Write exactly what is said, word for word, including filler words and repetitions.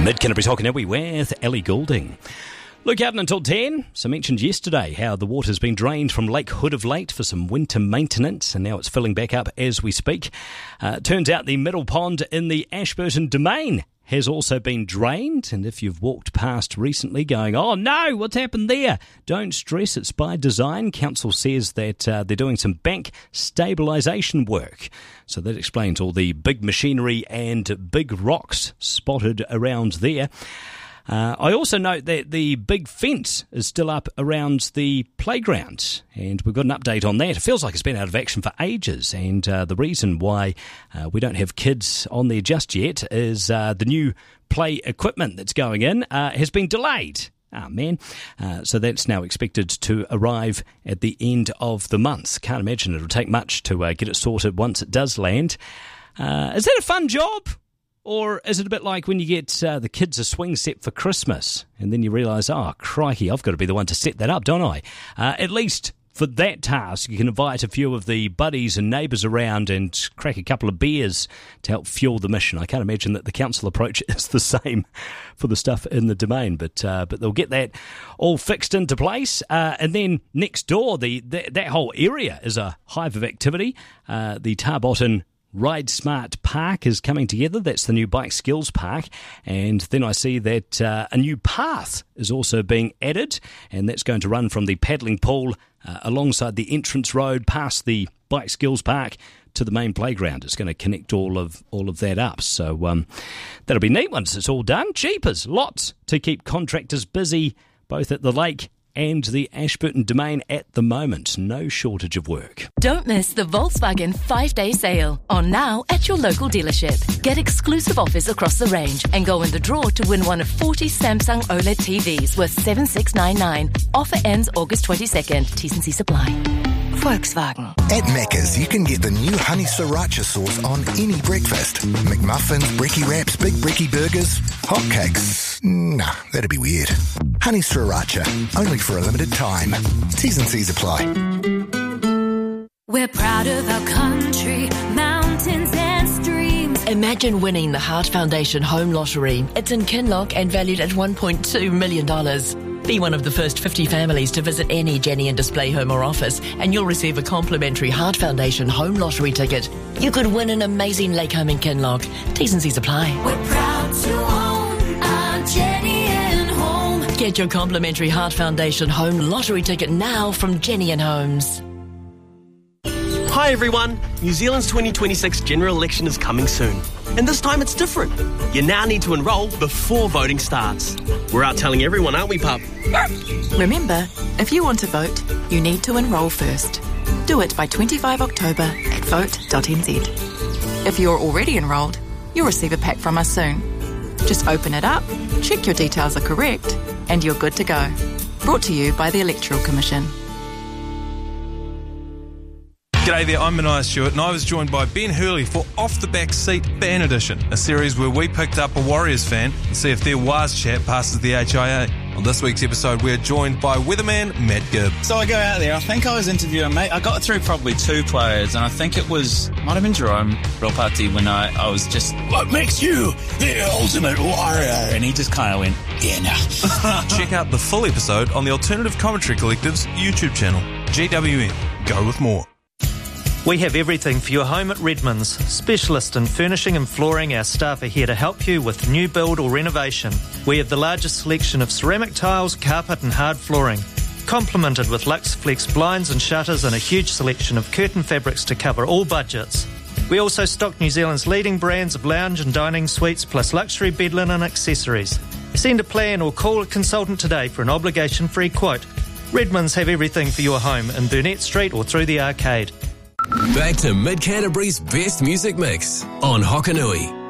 Mid-Canterbury's Hokanui with Ellie Goulding. Look out until ten. So mentioned yesterday how the water's been drained from Lake Hood of late for some winter maintenance, and now it's filling back up as we speak. Uh, turns out the middle pond in the Ashburton Domain has also been drained, and if you've walked past recently going, oh no, what's happened there? Don't stress, it's by design. Council says that uh, they're doing some bank stabilisation work. So that explains all the big machinery and big rocks spotted around there. Uh, I also note that the big fence is still up around the playground, and we've got an update on that. It feels like it's been out of action for ages, and uh, the reason why uh, we don't have kids on there just yet is uh, the new play equipment that's going in uh, has been delayed. Ah, man. Uh, so that's now expected to arrive at the end of the month. Can't imagine it'll take much to uh, get it sorted once it does land. Uh, is that a fun job? Or is it a bit like when you get uh, the kids a swing set for Christmas and then you realise, oh, crikey, I've got to be the one to set that up, don't I? Uh, at least for that task, you can invite a few of the buddies and neighbours around and crack a couple of beers to help fuel the mission. I can't imagine that the council approach is the same for the stuff in the Domain, but uh, but they'll get that all fixed into place. Uh, and then next door, the, the that whole area is a hive of activity. Uh, the Tarbotton Ride Smart Park is coming together. That's the new Bike Skills Park. And then I see that uh, a new path is also being added, and that's going to run from the paddling pool uh, alongside the entrance road past the Bike Skills Park to the main playground. It's going to connect all of all of that up. So um, that'll be neat once it's all done. Jeepers, lots to keep contractors busy, both at the lake and the Ashburton Domain at the moment. No shortage of work. Don't miss the Volkswagen five-day sale. On now at your local dealership. Get exclusive offers across the range and go in the draw to win one of forty Samsung OLED T Vs worth seven thousand six hundred ninety-nine dollars. Offer ends August twenty-second. T's and C's apply. Volkswagen. At Macca's, you can get the new honey sriracha sauce on any breakfast. McMuffins, brekkie wraps, big brekkie burgers, hotcakes. Nah, that'd be weird. Honey sriracha, only for a limited time. T's and C's apply. We're proud of our country, mountains and streams. Imagine winning the Heart Foundation Home Lottery. It's in Kinloch and valued at one point two million dollars. Be one of the first fifty families to visit any Jenny and Display home or office, and you'll receive a complimentary Heart Foundation Home Lottery ticket. You could win an amazing lake home in Kinloch. T's and C's apply. We're proud to own our Jenny and Home. Get your complimentary Heart Foundation Home Lottery ticket now from Jenny and Homes. Hi everyone, New Zealand's twenty twenty-six general election is coming soon. And this time it's different. You now need to enrol before voting starts. We're out telling everyone, aren't we, pup? Remember, if you want to vote, you need to enrol first. Do it by twenty-fifth of October at vote dot n z. If you're already enrolled, you'll receive a pack from us soon. Just open it up, check your details are correct, and you're good to go. Brought to you by the Electoral Commission. G'day there, I'm Mania Stewart, and I was joined by Ben Hurley for Off the Back Seat Fan Edition, a series where we picked up a Warriors fan and see if their Waz chat passes the H I A. On this week's episode, we're joined by weatherman Matt Gibb. So I go out there, I think I was interviewing, mate, I got through probably two players, and I think it was, might have been Jerome Ropati, when I, I was just, what makes you the ultimate warrior? And he just kind of went, yeah, no. Check out the full episode on the Alternative Commentary Collective's YouTube channel, G W N. Go with more. We have everything for your home at Redmond's. Specialist in furnishing and flooring, our staff are here to help you with new build or renovation. We have the largest selection of ceramic tiles, carpet and hard flooring, complemented with Lux Flex blinds and shutters and a huge selection of curtain fabrics to cover all budgets. We also stock New Zealand's leading brands of lounge and dining suites plus luxury bed linen accessories. Send a plan or call a consultant today for an obligation-free quote. Redmond's have everything for your home in Burnett Street or through the arcade. Back to Mid-Canterbury's best music mix on Hokanui.